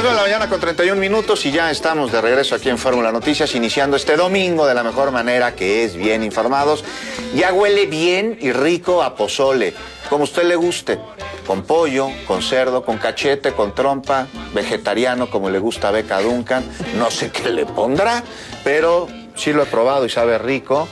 las 9 de la mañana con 31 minutos y ya estamos de regreso aquí en Fórmula Noticias, iniciando este domingo de la mejor manera, que es bien informados. Ya huele bien y rico a pozole, como a usted le guste, con pollo, con cerdo, con cachete, con trompa, vegetariano como le gusta a Beca Duncan. No sé qué le pondrá, pero sí lo he probado y sabe rico.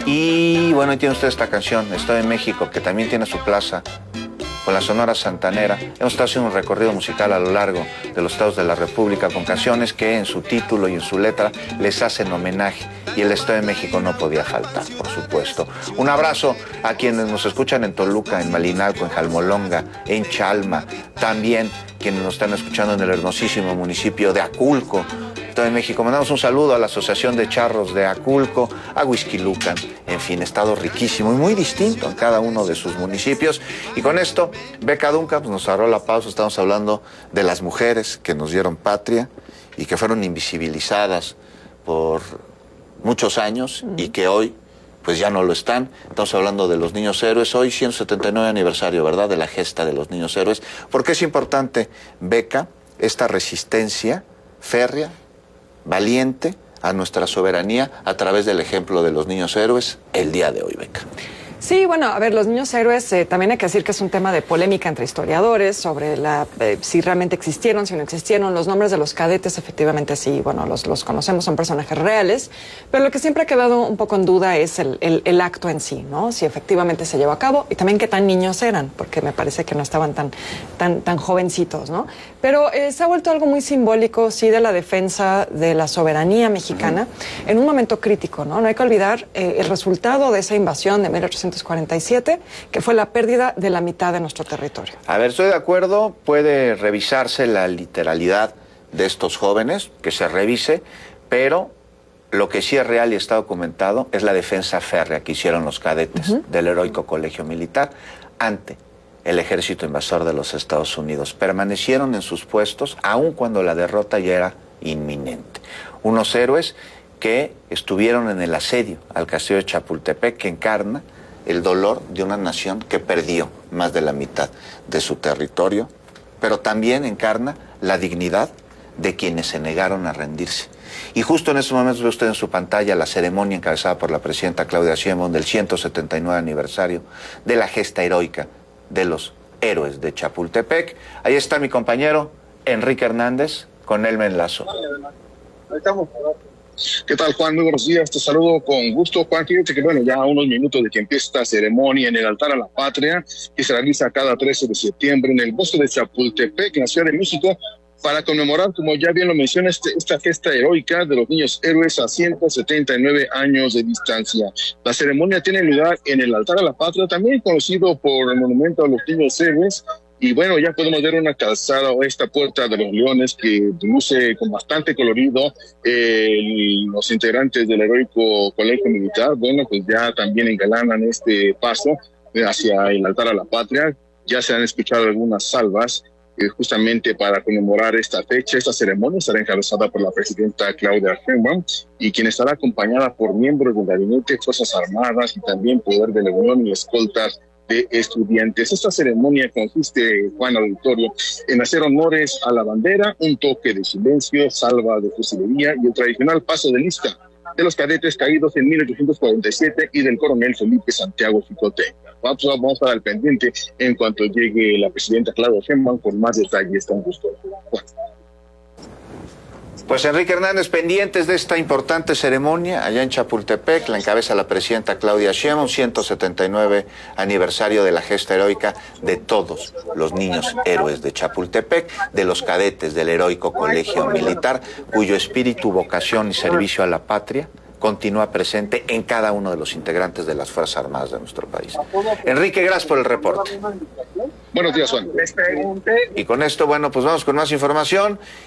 Y bueno, ahí tiene usted esta canción, Estoy en México, que también tiene su plaza con la Sonora Santanera. Hemos estado haciendo un recorrido musical a lo largo de los estados de la República con canciones que en su título y en su letra les hacen homenaje. Y el Estado de México no podía faltar, por supuesto. Un abrazo a quienes nos escuchan en Toluca, en Malinalco, en Jalmolonga, en Chalma. También quienes nos están escuchando en el hermosísimo municipio de Aculco, Estado de México. Mandamos un saludo a la Asociación de Charros de Aculco, a Huixquilucan, en fin, estado riquísimo y muy distinto en cada uno de sus municipios. Y con esto, Beca Duncan pues, nos agarró la pausa. Estamos hablando de las mujeres que nos dieron patria y que fueron invisibilizadas por muchos años y que hoy pues ya no lo están. Estamos hablando de los niños héroes. Hoy 179 aniversario, ¿verdad?, de la gesta de los niños héroes. ¿Por qué es importante, Beca, esta resistencia férrea, valiente a nuestra soberanía a través del ejemplo de los niños héroes el día de hoy, Beca? Sí, bueno, a ver, los niños héroes, también hay que decir que es un tema de polémica entre historiadores sobre si realmente existieron, si no existieron. Los nombres de los cadetes, efectivamente, sí, bueno, los conocemos, son personajes reales, pero lo que siempre ha quedado un poco en duda es el acto en sí, ¿no? Si efectivamente se llevó a cabo y también qué tan niños eran, porque me parece que no estaban tan jovencitos, ¿no? Pero se ha vuelto algo muy simbólico, sí, de la defensa de la soberanía mexicana en un momento crítico, ¿no? No hay que olvidar el resultado de esa invasión de 1847, que fue la pérdida de la mitad de nuestro territorio. A ver, estoy de acuerdo, puede revisarse la literalidad de estos jóvenes, que se revise, pero lo que sí es real y está documentado es la defensa férrea que hicieron los cadetes del heroico colegio militar ante el ejército invasor de los Estados Unidos. Permanecieron en sus puestos aun cuando la derrota ya era inminente. Unos héroes que estuvieron en el asedio al castillo de Chapultepec, que encarna el dolor de una nación que perdió más de la mitad de su territorio, pero también encarna la dignidad de quienes se negaron a rendirse. Y justo en estos momentos ve usted en su pantalla la ceremonia encabezada por la presidenta Claudia Sheinbaum del 179 aniversario de la gesta heroica de los héroes de Chapultepec. Ahí está mi compañero Enrique Hernández, con él me enlazo. ¿Qué tal, Juan? Muy buenos días, te saludo con gusto. Juan, fíjate que bueno, ya a unos minutos de que empiece esta ceremonia en el altar a la patria, que se realiza cada 13 de septiembre en el bosque de Chapultepec, en la Ciudad de México, para conmemorar, como ya bien lo mencioné, esta gesta heroica de los niños héroes a 179 años de distancia. La ceremonia tiene lugar en el altar a la patria, también conocido por el monumento a los niños héroes. Y bueno, ya podemos ver una calzada o esta puerta de los leones que luce con bastante colorido. Los integrantes del heroico colegio militar, bueno, pues ya también engalanan este paso hacia el altar a la patria. Ya se han escuchado algunas salvas justamente para conmemorar esta fecha. Esta ceremonia estará encabezada por la presidenta Claudia Sheinbaum y quien estará acompañada por miembros del gabinete, Fuerzas Armadas y también Poder de la Unión y escoltas de estudiantes. Esta ceremonia consiste, Juan Auditorio, en hacer honores a la bandera, un toque de silencio, salva de fusilería y el tradicional paso de lista de los cadetes caídos en 1847 y del coronel Felipe Santiago Chicote. Vamos a estar al pendiente en cuanto llegue la presidenta Claudia Sheinbaum con más detalles. Con gusto. Juan. Pues Enrique Hernández, pendientes de esta importante ceremonia allá en Chapultepec, la encabeza la presidenta Claudia Sheinbaum, 179 aniversario de la gesta heroica de todos los niños héroes de Chapultepec, de los cadetes del heroico colegio militar, cuyo espíritu, vocación y servicio a la patria continúa presente en cada uno de los integrantes de las Fuerzas Armadas de nuestro país. Enrique, gracias por el reporte. Buenos días, Juan. Y con esto, bueno, pues vamos con más información